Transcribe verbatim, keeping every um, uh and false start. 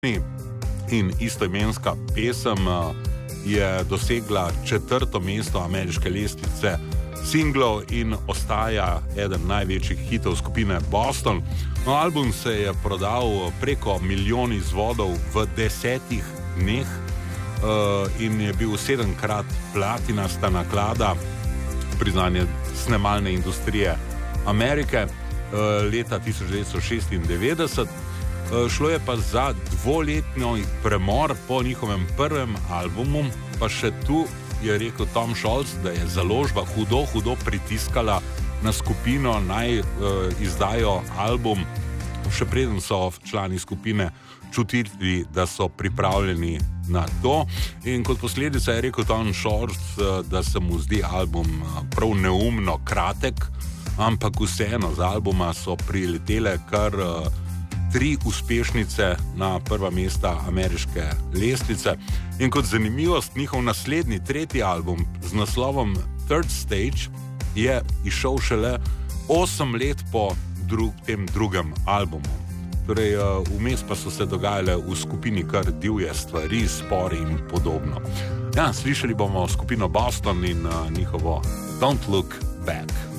in istoimenska pesem je dosegla četrto mesto ameriške lestvice singlov in ostaja eden največjih hitov skupine Boston. No, album se je prodal preko milijon izvodov v desetih dneh uh, in je bil sedemkrat platinasta naklada, priznanje snemalne industrije Amerike uh, leta tisoč devetsto šestindevetdeset. Uh, šlo je pa za dvoletni premor po njihovem prvem albumu, pa še tu je rekel Tom Scholz, da je založba hudo, hudo pritiskala na skupino naj uh, izdajo album, še preden so člani skupine čutili, da so pripravljeni na to. In kot posledica je rekel Tom Scholz, uh, da se mu zdi album uh, prav neumno kratek, ampak vseeno z albuma so priletele kar uh, tri uspešnice na prva mesta ameriške lestvice. In kot zanimivost, njihov naslednji, tretji album z naslovom Third Stage je izšel šele osem let po drug, tem drugem albumu. Torej, vmes pa so se dogajale v skupini kar divje stvari, spori in podobno. Ja, slišali bomo skupino Boston in uh, njihovo Don't Look Back.